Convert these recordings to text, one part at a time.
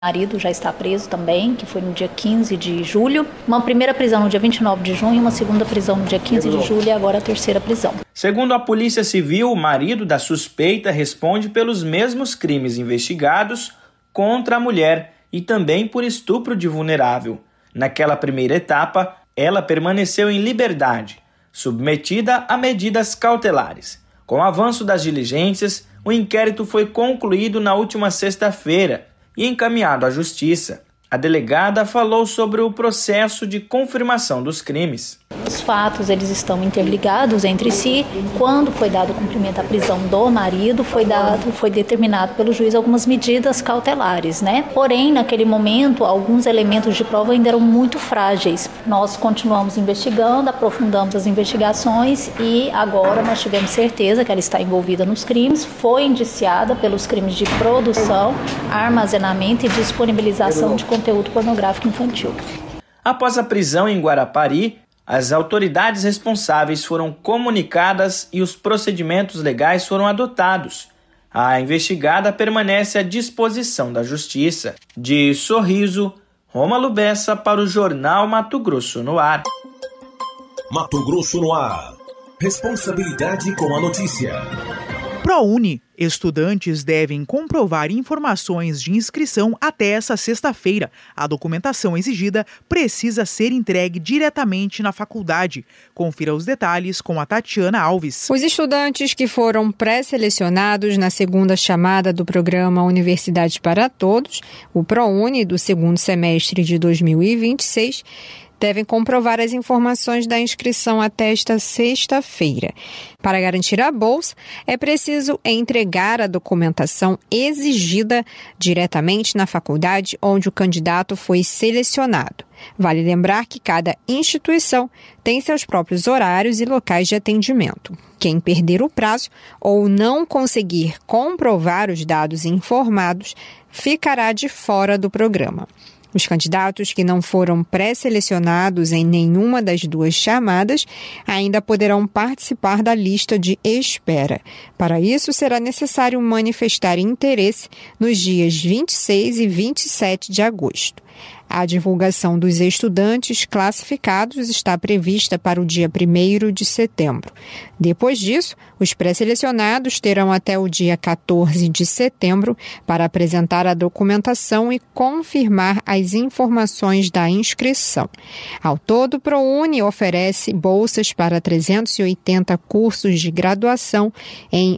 O marido já está preso também, que foi no dia 15 de julho. Uma primeira prisão no dia 29 de junho, uma segunda prisão no dia 15 de julho e agora a terceira prisão. Segundo a Polícia Civil, o marido da suspeita responde pelos mesmos crimes investigados contra a mulher e também por estupro de vulnerável. Naquela primeira etapa, ela permaneceu em liberdade, submetida a medidas cautelares. Com o avanço das diligências, o inquérito foi concluído na última sexta-feira e encaminhado à Justiça. A delegada falou sobre o processo de confirmação dos crimes. Os fatos eles estão interligados entre si. Quando foi dado cumprimento à prisão do marido, foi determinado pelo juiz algumas medidas cautelares, né? Porém, naquele momento, alguns elementos de prova ainda eram muito frágeis. Nós continuamos investigando, aprofundamos as investigações e agora nós tivemos certeza que ela está envolvida nos crimes, foi indiciada pelos crimes de produção, armazenamento e disponibilização de conteúdo pornográfico infantil. Após a prisão em Guarapari, as autoridades responsáveis foram comunicadas e os procedimentos legais foram adotados. A investigada permanece à disposição da Justiça. De Sorriso, Rômulo Bessa para o Jornal Mato Grosso no Ar. Mato Grosso no Ar. Responsabilidade com a notícia. ProUni. Estudantes devem comprovar informações de inscrição até essa sexta-feira. A documentação exigida precisa ser entregue diretamente na faculdade. Confira os detalhes com a Tatiana Alves. Os estudantes que foram pré-selecionados na segunda chamada do programa Universidade para Todos, o ProUni, do segundo semestre de 2026, devem comprovar as informações da inscrição até esta sexta-feira. Para garantir a bolsa, é preciso entregar a documentação exigida diretamente na faculdade onde o candidato foi selecionado. Vale lembrar que cada instituição tem seus próprios horários e locais de atendimento. Quem perder o prazo ou não conseguir comprovar os dados informados ficará de fora do programa. Os candidatos que não foram pré-selecionados em nenhuma das duas chamadas ainda poderão participar da lista de espera. Para isso, será necessário manifestar interesse nos dias 26 e 27 de agosto. A divulgação dos estudantes classificados está prevista para o dia 1º de setembro. Depois disso, os pré-selecionados terão até o dia 14 de setembro para apresentar a documentação e confirmar as informações da inscrição. Ao todo, o ProUni oferece bolsas para 380 cursos de graduação em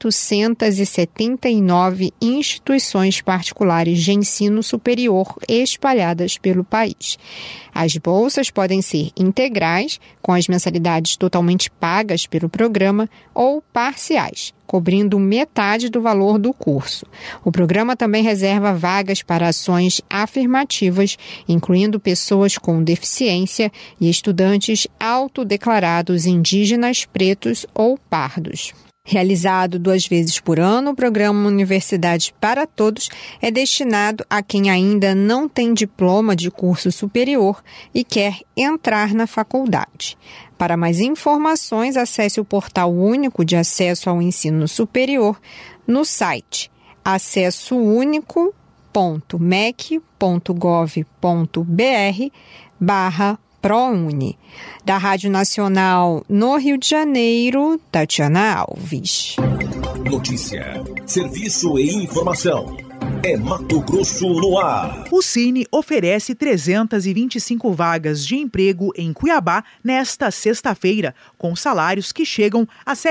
879 instituições particulares de ensino superior espalhadas pelo país. As bolsas podem ser integrais, com as mensalidades totalmente pagas pelo programa, ou parciais, cobrindo metade do valor do curso. O programa também reserva vagas para ações afirmativas, incluindo pessoas com deficiência e estudantes autodeclarados indígenas, pretos ou pardos. Realizado 2 vezes por ano, o programa Universidade para Todos é destinado a quem ainda não tem diploma de curso superior e quer entrar na faculdade. Para mais informações, acesse o Portal Único de Acesso ao Ensino Superior no site acessounico.mec.gov.br/ProUni. Da Rádio Nacional no Rio de Janeiro, Tatiana Alves. Notícia, serviço e informação. É Mato Grosso no Ar. O Cine oferece 325 vagas de emprego em Cuiabá nesta sexta-feira, com salários que chegam a R$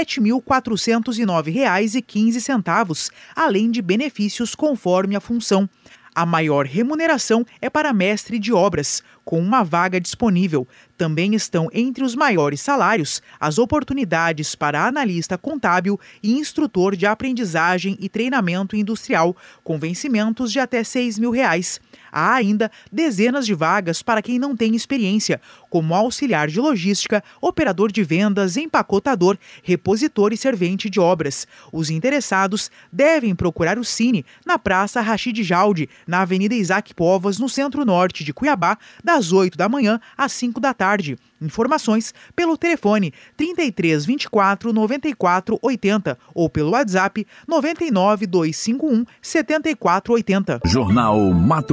7.409,15, além de benefícios conforme a função. A maior remuneração é para mestre de obras, com uma vaga disponível. Também estão entre os maiores salários as oportunidades para analista contábil e instrutor de aprendizagem e treinamento industrial, com vencimentos de até R$ 6.000. Há ainda dezenas de vagas para quem não tem experiência, como auxiliar de logística, operador de vendas, empacotador, repositor e servente de obras. Os interessados devem procurar o Cine na Praça Rachid Jaldi, na Avenida Isaac Povas, no centro-norte de Cuiabá, das 8 da manhã às 5 da tarde. tarde. Informações pelo telefone 33 24 94 80 ou pelo WhatsApp 99 251 74 80. Jornal Mato